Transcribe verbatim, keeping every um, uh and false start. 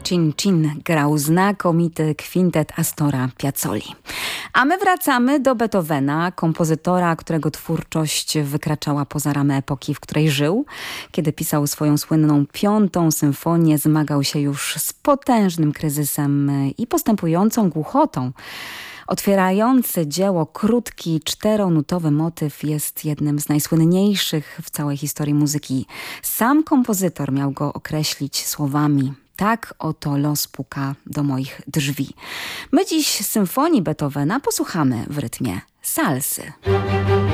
Cin Cin grał znakomity kwintet Astora Piazzoli. A my wracamy do Beethovena, kompozytora, którego twórczość wykraczała poza ramy epoki, w której żył. Kiedy pisał swoją słynną piątą symfonię, zmagał się już z potężnym kryzysem i postępującą głuchotą. Otwierający dzieło krótki, czteronutowy motyw jest jednym z najsłynniejszych w całej historii muzyki. Sam kompozytor miał go określić słowami: tak oto los puka do moich drzwi. My dziś symfonii Beethovena posłuchamy w rytmie salsy.